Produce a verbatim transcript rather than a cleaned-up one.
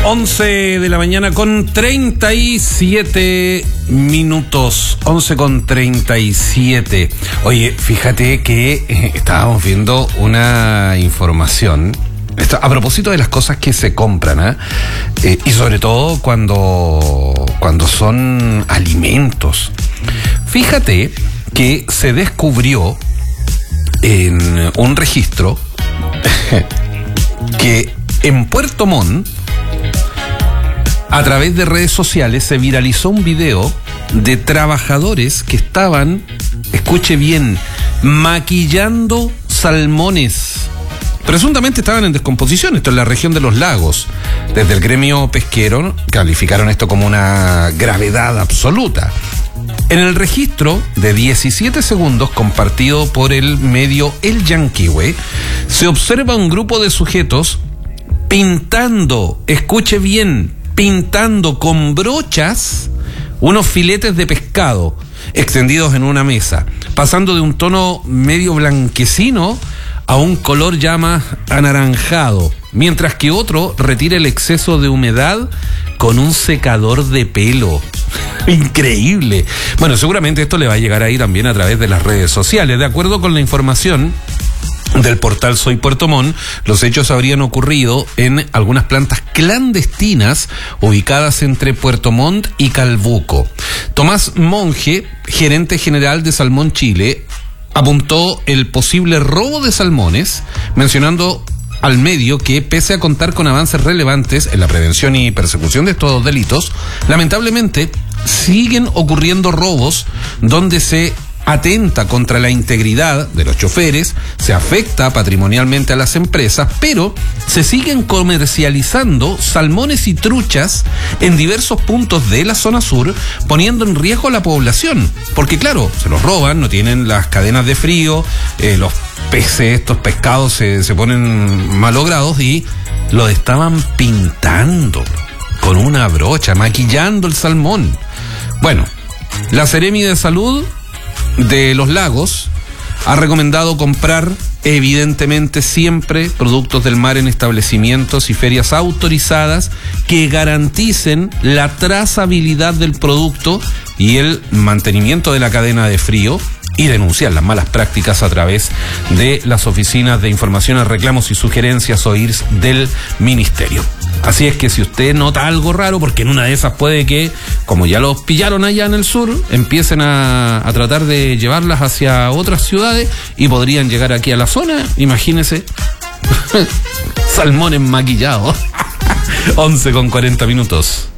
once de la mañana con treinta y siete minutos. once con treinta y siete. Oye, fíjate que eh, estábamos viendo una información Esto, a propósito de las cosas que se compran, ¿eh? Eh, y sobre todo cuando, cuando son alimentos. Fíjate que se descubrió en un registro que en Puerto Montt, a través de redes sociales, se viralizó un video de trabajadores que estaban, escuche bien, maquillando salmones. Presuntamente estaban en descomposición, esto en la región de los lagos. Desde el gremio pesquero calificaron esto como una gravedad absoluta. En el registro de diecisiete segundos compartido por el medio El Yanquihue, se observa un grupo de sujetos pintando, escuche bien, pintando con brochas unos filetes de pescado extendidos en una mesa, pasando de un tono medio blanquecino a un color ya más anaranjado, mientras que otro retira el exceso de humedad con un secador de pelo. Increíble. Bueno, seguramente esto le va a llegar ahí también a través de las redes sociales. De acuerdo con la información del portal Soy Puerto Montt, los hechos habrían ocurrido en algunas plantas clandestinas ubicadas entre Puerto Montt y Calbuco. Tomás Monge, gerente general de Salmón Chile, apuntó el posible robo de salmones, mencionando al medio que, pese a contar con avances relevantes en la prevención y persecución de estos delitos, lamentablemente siguen ocurriendo robos donde se atenta contra la integridad de los choferes, se afecta patrimonialmente a las empresas, pero se siguen comercializando salmones y truchas en diversos puntos de la zona sur, poniendo en riesgo a la población. Porque claro, se los roban, no tienen las cadenas de frío, eh, los peces, estos pescados se, se ponen malogrados y lo estaban pintando con una brocha, maquillando el salmón. Bueno, la Seremi de Salud de los Lagos ha recomendado comprar evidentemente siempre productos del mar en establecimientos y ferias autorizadas que garanticen la trazabilidad del producto y el mantenimiento de la cadena de frío, y denunciar las malas prácticas a través de las oficinas de información, reclamos y sugerencias O I R S del Ministerio. Así es que si usted nota algo raro, porque en una de esas puede que, como ya los pillaron allá en el sur, empiecen a, a tratar de llevarlas hacia otras ciudades y podrían llegar aquí a la zona, imagínese, salmones maquillados. once con cuarenta minutos.